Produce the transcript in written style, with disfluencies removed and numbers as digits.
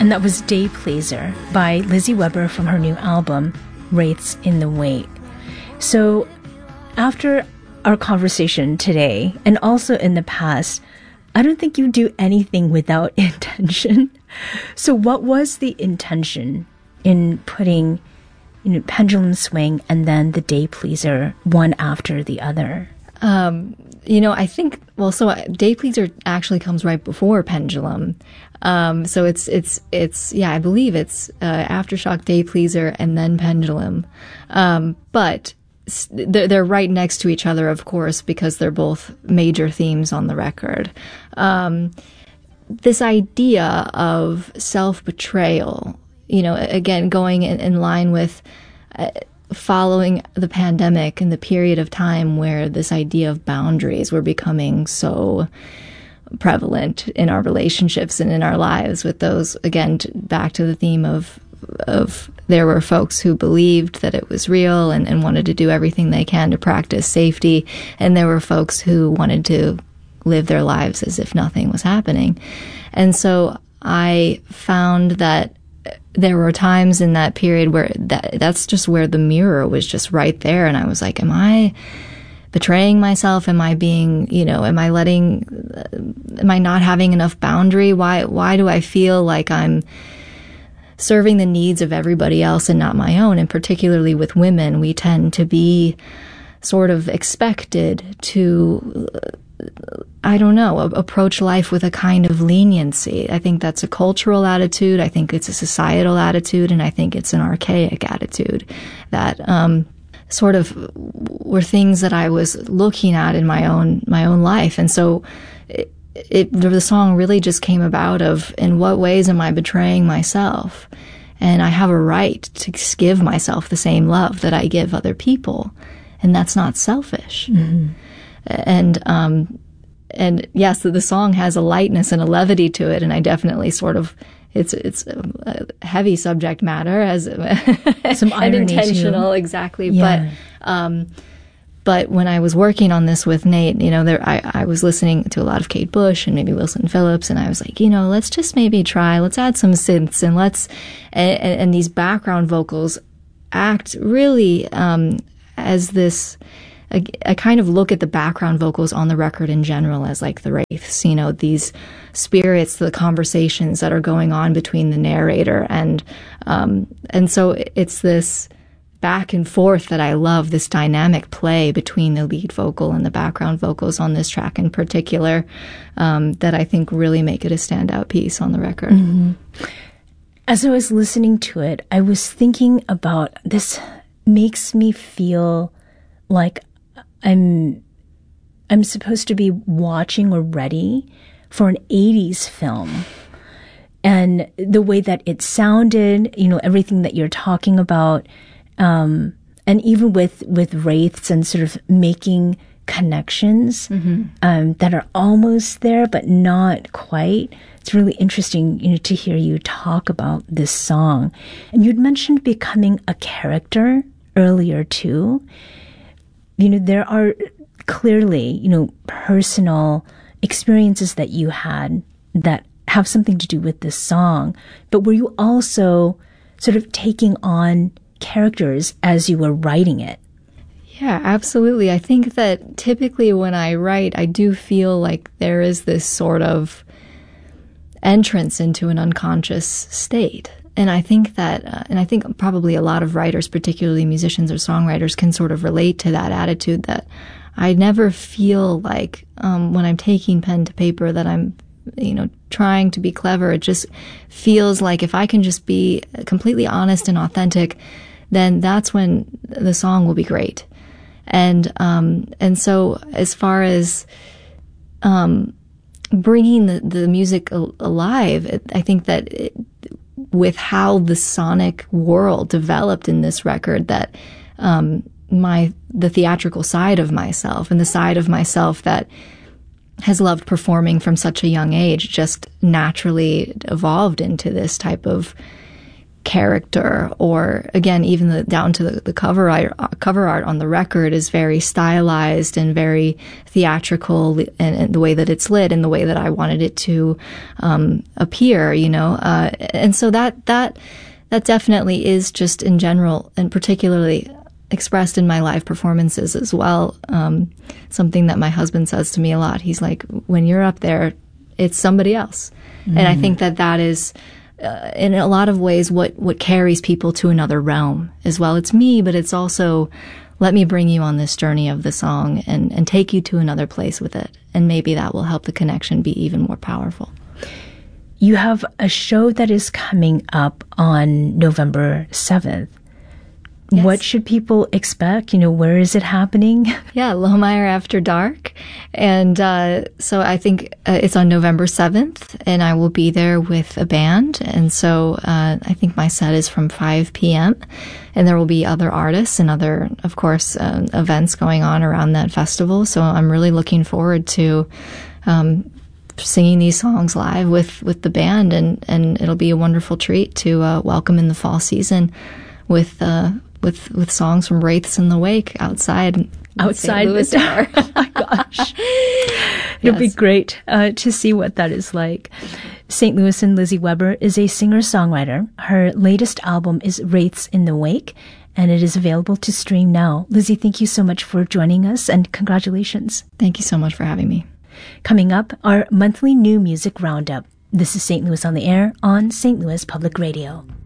And that was Day Pleaser by Lizzie Weber from her new album, Wraiths in the Wake. So after our conversation today, and also in the past, I don't think you do anything without intention. So what was the intention in putting, Pendulum Swing and then the Day Pleaser one after the other? I think, so Day Pleaser actually comes right before Pendulum. So it's I believe it's Aftershock, Day Pleaser, and then Pendulum. But they're right next to each other, of course, because they're both major themes on the record. This idea of self-betrayal, again, going in line with following the pandemic and the period of time where this idea of boundaries were becoming so prevalent in our relationships and in our lives, with those, again, back to the theme of there were folks who believed that it was real and wanted to do everything they can to practice safety, and there were folks who wanted to live their lives as if nothing was happening. And so I found that there were times in that period where that's just where the mirror was just right there. And I was like, am I betraying myself? Am I being, am I not having enough boundary? Why do I feel like I'm serving the needs of everybody else and not my own? And particularly with women, we tend to be sort of expected to, approach life with a kind of leniency. I think that's a cultural attitude. I think it's a societal attitude. And I think it's an archaic attitude that sort of were things that I was looking at in my own life. And so the song really just came about of, in what ways am I betraying myself? And I have a right to give myself the same love that I give other people. And that's not selfish. Mm-hmm. And yes, the song has a lightness and a levity to it, and I definitely sort of, it's a heavy subject matter, as some irony intentional, too. Exactly. Yeah. But when I was working on this with Nate, I was listening to a lot of Kate Bush and maybe Wilson Phillips, and I was like, let's just maybe let's add some synths, and and these background vocals act really as this. A kind of look at the background vocals on the record in general as like the wraiths, these spirits, the conversations that are going on between the narrator and so it's this back and forth that I love, this dynamic play between the lead vocal and the background vocals on this track in particular, that I think really make it a standout piece on the record. Mm-hmm. As I was listening to it, I was thinking about this makes me feel like I'm supposed to be watching or ready for an 80s film. And the way that it sounded, everything that you're talking about, and even with wraiths and sort of making connections that are almost there but not quite. It's really interesting, to hear you talk about this song. And you'd mentioned becoming a character earlier too. There are clearly, personal experiences that you had that have something to do with this song. But were you also sort of taking on characters as you were writing it? Yeah, absolutely. I think that typically when I write, I do feel like there is this sort of entrance into an unconscious state. And I think that, and I think probably a lot of writers, particularly musicians or songwriters, can sort of relate to that attitude that I never feel like when I'm taking pen to paper that I'm, trying to be clever. It just feels like if I can just be completely honest and authentic, then that's when the song will be great. And so as far as bringing the music alive, I think that with how the sonic world developed in this record, that the theatrical side of myself and the side of myself that has loved performing from such a young age just naturally evolved into this type of character, or again, even down to the cover art on the record is very stylized and very theatrical, and the way that it's lit and the way that I wanted it to appear, and so that definitely is just in general, and particularly expressed in my live performances as well. Something that my husband says to me a lot. He's like, when you're up there, it's somebody else. And I think that is, in a lot of ways, what carries people to another realm as well. It's me, but it's also, let me bring you on this journey of the song and take you to another place with it. And maybe that will help the connection be even more powerful. You have a show that is coming up on November 7th. Yes. What should people expect? Where is it happening? Yeah, Lohmeyer After Dark. And so I think it's on November 7th, and I will be there with a band. And so I think my set is from 5 p.m., and there will be other artists and other, of course, events going on around that festival. So I'm really looking forward to singing these songs live with the band, and it'll be a wonderful treat to welcome in the fall season with songs from Wraiths in the Wake outside St. Louis. Oh my gosh. It'll be great to see what that is like. St. Louisan Lizzie Weber is a singer-songwriter. Her latest album is Wraiths in the Wake, and it is available to stream now. Lizzie, thank you so much for joining us, and congratulations. Thank you so much for having me. Coming up, our monthly new music roundup. This is St. Louis on the Air on St. Louis Public Radio.